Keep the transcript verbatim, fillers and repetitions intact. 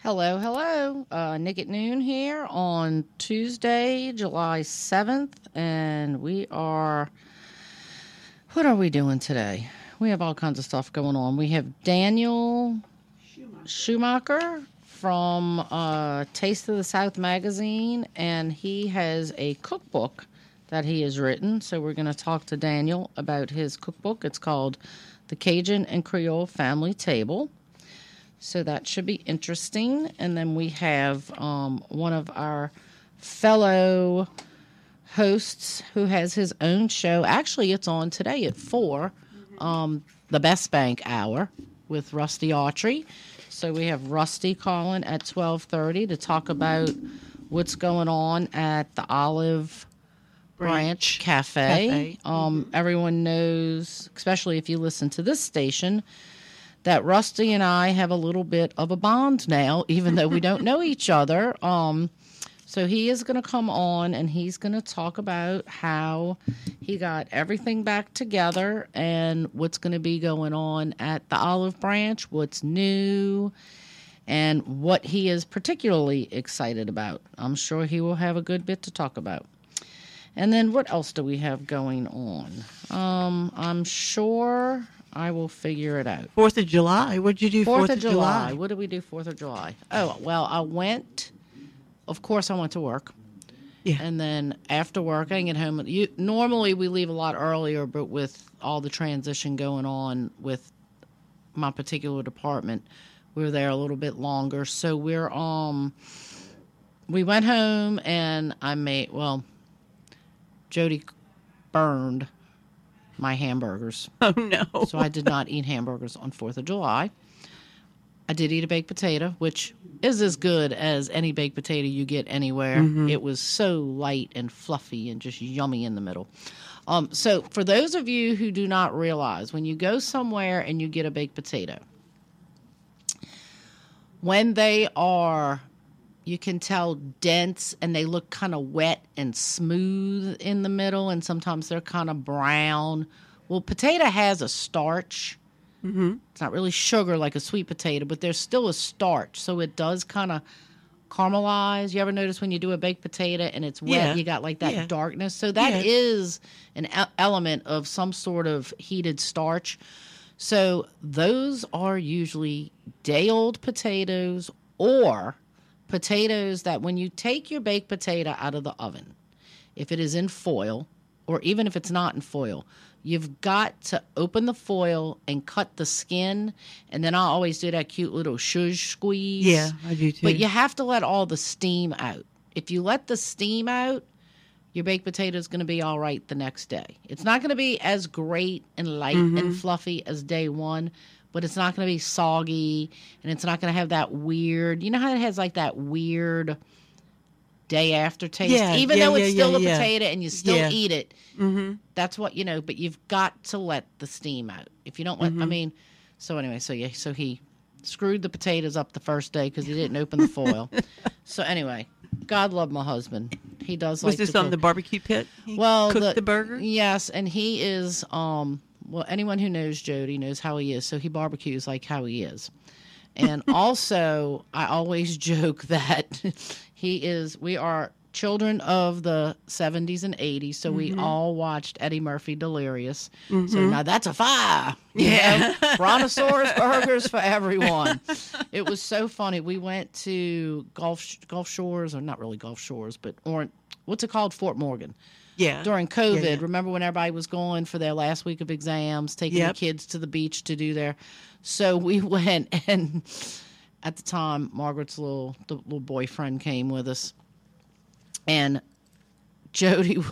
Hello, hello. Uh, Nick at Noon here on Tuesday, July seventh, and we are. What are we doing today? We have all kinds of stuff going on. We have Daniel Schumacher, Schumacher from uh, Taste of the South magazine, and he has a cookbook that he has written. So we're going to talk to Daniel about his cookbook. It's called The Cajun and Creole Family Table. So that should be interesting. And then we have um, one of our fellow hosts who has his own show. Actually, it's on today at four, um, the Best Bank Hour with Rusty Autry. So we have Rusty calling at twelve thirty to talk about what's going on at the Olive Branch, Branch Cafe. Cafe. Um, mm-hmm. Everyone knows, especially if you listen to this station, that Rusty and I have a little bit of a bond now, even though we don't know each other. Um, so he is going to come on, and he's going to talk about how he got everything back together and what's going to be going on at the Olive Branch, what's new, and what he is particularly excited about. I'm sure he will have a good bit to talk about. And then what else do we have going on? Um, I'm sure I will figure it out. Fourth of July. What did you do? Fourth Fourth of of July. July. What did we do Fourth of July? Oh, well, I went. Of course, I went to work. Yeah. And then after work, I didn't get home. You, normally, we leave a lot earlier, but with all the transition going on with my particular department, we were there a little bit longer. So we're um, we went home, and I made well. Jody burned my hamburgers. Oh, no. So I did not eat hamburgers on fourth of July. I did eat a baked potato, which is as good as any baked potato you get anywhere. Mm-hmm. It was so light and fluffy and just yummy in the middle. Um, so for those of you who do not realize, when you go somewhere and you get a baked potato, when they are, you can tell, dense, and they look kind of wet and smooth in the middle, and sometimes they're kind of brown. Well, potato has a starch. Mm-hmm. It's not really sugar like a sweet potato, but there's still a starch, so it does kind of caramelize. You ever notice when you do a baked potato and it's wet, yeah. you got like that yeah. darkness? So that yeah. is an e- element of some sort of heated starch. So those are usually day-old potatoes or potatoes that when you take your baked potato out of the oven, if it is in foil, or even if it's not in foil, you've got to open the foil and cut the skin, and then I always do that cute little shush squeeze. Yeah, I do too. But you have to let all the steam out. If you let the steam out, your baked potato is going to be all right the next day. It's not going to be as great and light mm-hmm. and fluffy as day one, but it's not going to be soggy, and it's not going to have that weird, you know how it has like that weird day after taste? Yeah, Even yeah, though it's yeah, still yeah, a yeah. potato and you still Yeah. eat it, mm-hmm. that's what, you know, but you've got to let the steam out. If you don't let, mm-hmm. I mean, so anyway, so yeah, so he screwed the potatoes up the first day because he didn't open the foil. So anyway, God love my husband. He does Was like this to on cook. the barbecue pit? He Well, cooked the, the burger? Yes, and he is, um, well, anyone who knows Jody knows how he is, so he barbecues like how he is. And also, I always joke that he is, we are children of the seventies and eighties, so mm-hmm. we all watched Eddie Murphy Delirious. Mm-hmm. So now that's a fire. Yeah. Brontosaurus burgers for everyone. It was so funny. We went to Gulf Gulf Shores, or not really Gulf Shores, but or what's it called? Fort Morgan. Yeah. During COVID, yeah, yeah. remember when everybody was going for their last week of exams, taking Yep. the kids to the beach to do their. So we went, and at the time, Margaret's little the little boyfriend came with us, and Jody